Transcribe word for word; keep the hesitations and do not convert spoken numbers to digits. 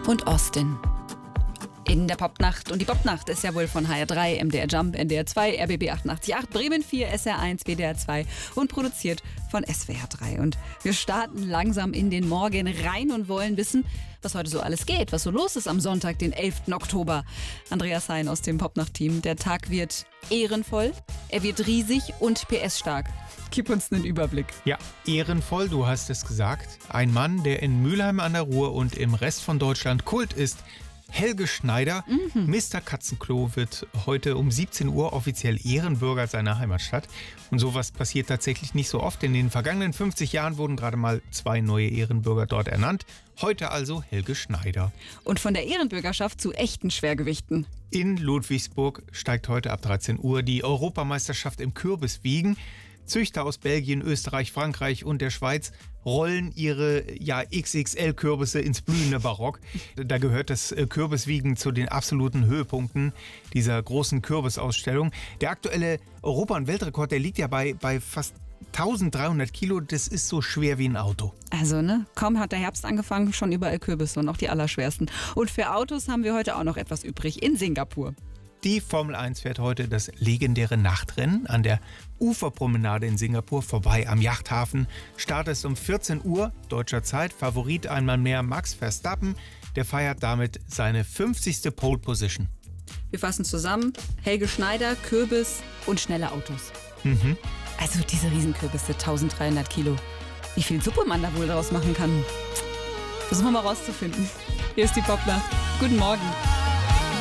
und Austin. In der Popnacht. Und die Popnacht ist ja wohl von H R drei, M D R Jump, N D R zwei, R B B achtundachtzig Komma acht, Bremen vier, S R eins, W D R zwei und produziert von S W R drei. Und wir starten langsam in den Morgen rein und wollen wissen, was heute so alles geht, was so los ist am Sonntag, den elften Oktober. Andreas Hein aus dem Popnacht-Team. Der Tag wird ehrenvoll, er wird riesig und P S-stark. Gib uns einen Überblick. Ja, ehrenvoll, du hast es gesagt. Ein Mann, der in Mülheim an der Ruhr und im Rest von Deutschland Kult ist. Helge Schneider, mhm. Mister Katzenklo, wird heute um siebzehn Uhr offiziell Ehrenbürger seiner Heimatstadt. Und sowas passiert tatsächlich nicht so oft. In den vergangenen fünfzig Jahren wurden gerade mal zwei neue Ehrenbürger dort ernannt. Heute also Helge Schneider. Und von der Ehrenbürgerschaft zu echten Schwergewichten. In Ludwigsburg steigt heute ab dreizehn Uhr die Europameisterschaft im Kürbiswiegen. Züchter aus Belgien, Österreich, Frankreich und der Schweiz rollen ihre ja, X X L-Kürbisse ins blühende Barock. Da gehört das Kürbiswiegen zu den absoluten Höhepunkten dieser großen Kürbisausstellung. Der aktuelle Europa- und Weltrekord, der liegt ja bei, bei fast dreizehnhundert Kilo. Das ist so schwer wie ein Auto. Also, ne? Kaum hat der Herbst angefangen, schon überall Kürbisse und auch die allerschwersten. Und für Autos haben wir heute auch noch etwas übrig in Singapur. Die Formel eins fährt heute das legendäre Nachtrennen an der Uferpromenade in Singapur vorbei am Yachthafen. Start ist um vierzehn Uhr deutscher Zeit. Favorit einmal mehr Max Verstappen. Der feiert damit seine fünfzigste Pole Position. Wir fassen zusammen. Helge Schneider, Kürbis und schnelle Autos. Mhm. Also diese Riesenkürbisse, dreizehnhundert Kilo. Wie viel Suppe man da wohl daraus machen kann. Versuchen wir mal rauszufinden. Hier ist die Popnacht. Guten Morgen.